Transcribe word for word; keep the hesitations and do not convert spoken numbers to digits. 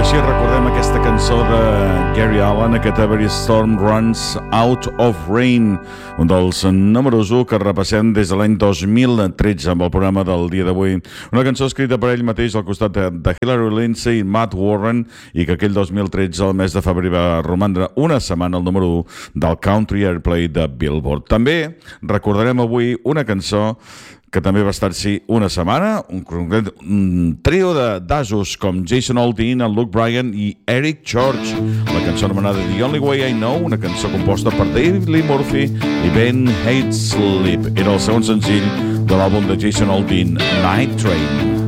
Així recordem aquesta cançó de Gary Allan, aquest Every Storm Runs Out of Rain, un dels números u que repassem des de l'any dos mil tretze amb el programa del dia d'avui. Una cançó escrita per ell mateix al costat de, de Hillary Lindsey i Matt Warren, i que aquell dos mil tretze, el mes de febrer, va romandre una setmana al número u del Country Airplay de Billboard. També recordarem avui una cançó que també va estar-s'hi una setmana, un, un trio de d'asos com Jason Aldean, Luke Bryan i Eric Church. La cançó anomenada The Only Way I Know, una cançó composta per David Lee Murphy i Ben Hayslip. Era el segon senzill de l'àlbum de Jason Aldean, Night Train.